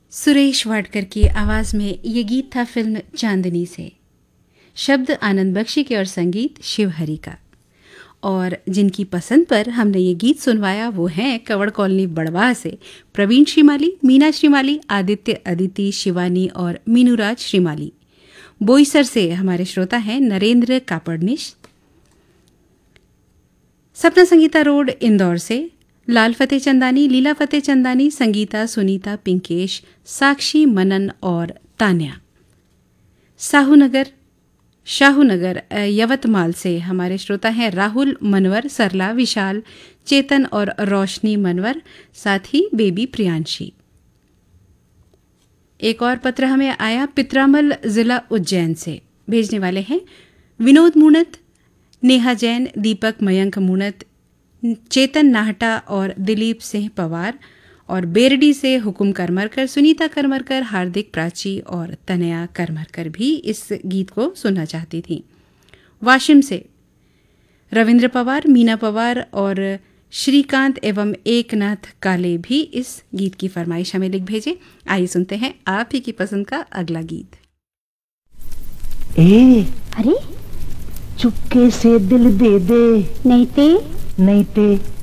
सुरेश वाडकर की आवाज़ में ये गीत था फिल्म चांदनी से। शब्द आनंद बख्शी के और संगीत शिवहरी का। और जिनकी पसंद पर हमने ये गीत सुनवाया वो हैं कवड़ कॉलोनी बड़वाह से प्रवीण श्रीमाली, मीना श्रीमाली, आदित्य अदिति, शिवानी और मीनूराज श्रीमाली। बोईसर से हमारे श्रोता हैं नरेंद्र कापड़निश। सपना संगीता रोड इंदौर से लाल फतेह चंदानी, लीला फतेह चंदानी, संगीता, सुनीता, पिंकेश, साक्षी, मनन और तान्या। शाहूनगर यवतमाल से हमारे श्रोता हैं राहुल मनवर, सरला, विशाल, चेतन और रोशनी मनवर, साथ ही बेबी प्रियांशी। एक और पत्र हमें आया पित्रामल जिला उज्जैन से। भेजने वाले हैं विनोद मूणत, नेहा जैन, दीपक मयंक मूणत, चेतन नाहटा और दिलीप सिंह पवार। और बेरडी से हुकुम करमरकर, सुनीता करमरकर, हार्दिक प्राची और तनया करमरकर भी इस गीत को सुनना चाहती थी। वाशिम से रविंद्र पवार, मीना पवार और श्रीकांत एवं एकनाथ काले भी इस गीत की फरमाइश हमें लिख भेजे। आइए सुनते हैं आप ही की पसंद का अगला गीत। अरे चुपके से दिल दे दे, नहीं ते